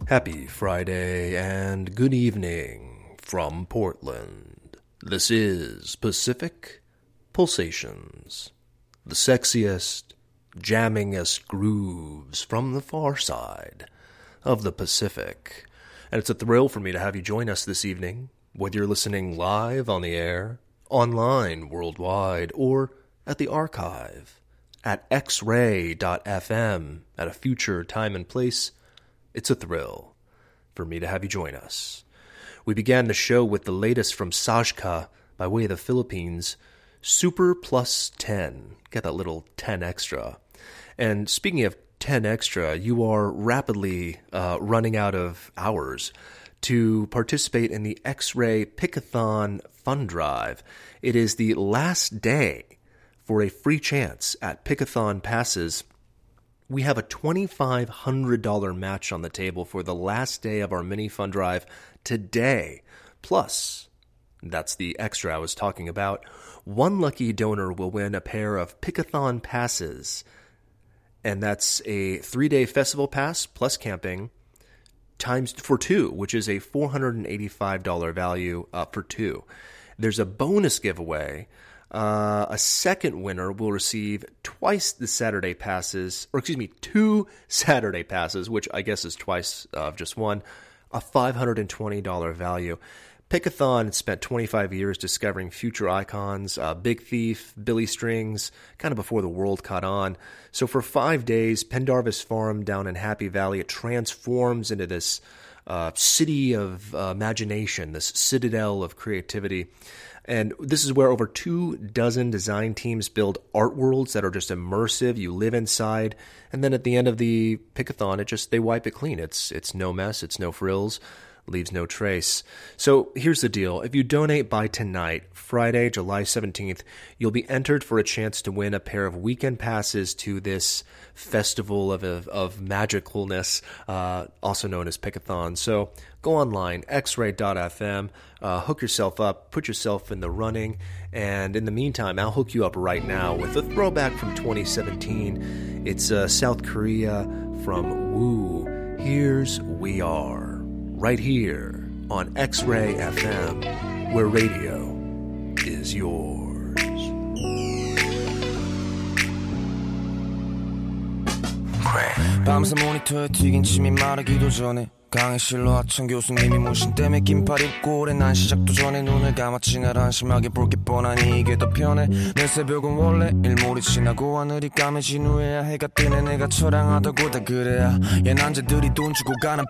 Happy Friday and good evening from Portland. This is Pacific Pulsations, the sexiest, jammingest grooves from the far side of the Pacific. And it's a thrill for me to have you join us this evening, whether you're listening live on the air, online worldwide, or at the archive at xray.fm at a future time and place. It's a thrill for me to have you join us. We began the show with the latest from Sajka by way of the Philippines, Super Plus 10. Get that little 10 extra. And speaking of 10 extra, you are rapidly running out of hours to participate in the X-Ray Pickathon Fund Drive. It is the last day for a free chance at Pickathon passes. We have a $2,500 match on the table for the last day of our mini fund drive today. Plus, that's the extra I was talking about, one lucky donor will win a pair of Pickathon passes. And that's a 3-day festival pass plus camping times for two, which is a $485 value for two. There's a bonus giveaway. A second winner will receive two Saturday passes, which I guess is twice of just one, a $520 value. Pickathon spent 25 years discovering future icons, Big Thief, Billy Strings, kind of before the world caught on. So for 5 days, Pendarvis Farm down in Happy Valley, it transforms into this city of imagination, this citadel of creativity. And this is where over 24 design teams build art worlds that are just immersive. You live inside, and then at the end of the Pickathon, they wipe it clean. It's no mess, it's no frills, leaves no trace. So here's the deal. If you donate by tonight, Friday, July 17th, you'll be entered for a chance to win a pair of weekend passes to this festival of magicalness, also known as Pickathon. So go online, xray.fm, hook yourself up, put yourself in the running, and in the meantime, I'll hook you up right now with a throwback from 2017. It's South Korea from Woo. Here's We Are. Right here on X-Ray FM, where radio is yours. 밤새 모니터에 튀긴 침이 마르기도 전에 강의실로 하천 교수님이 무신 때문에 긴팔 입고 오래 난 시작도 전에 눈을 감았지 날 한심하게 볼 게 뻔하니 이게 더 편해 내 새벽은 원래 일몰이 지나고 하늘이 까매진 후에야 해가 뜨네 내가 처량하다고 다 그래야 얘 남자들이 돈 주고 가는